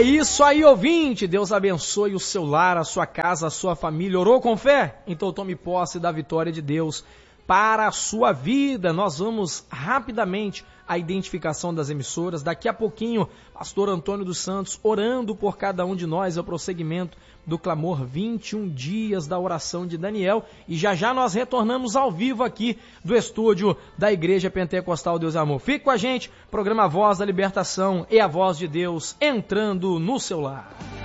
isso aí, ouvinte. Deus abençoe o seu lar, a sua casa, a sua família. Orou com fé? Então tome posse da vitória de Deus para a sua vida. Nós vamos rapidamente à identificação das emissoras. Daqui a pouquinho, pastor Antônio dos Santos orando por cada um de nós, é o prosseguimento do clamor 21 dias da oração de Daniel. E já já nós retornamos ao vivo aqui do estúdio da Igreja Pentecostal Deus e Amor. Fique com a gente, programa Voz da Libertação e a Voz de Deus entrando no seu lar.